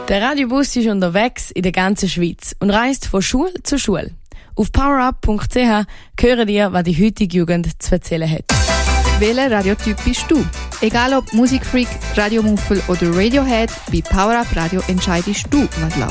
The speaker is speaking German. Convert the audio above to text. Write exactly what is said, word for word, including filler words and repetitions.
Der Radiobus ist unterwegs in der ganzen Schweiz und reist von Schule zu Schule. Auf powerup punkt c h hören ihr, was die heutige Jugend zu erzählen hat. Welcher Radiotyp bist du? Egal ob Musikfreak, Radiomuffel oder Radiohead, bei Power Up Radio entscheidest du, was läuft.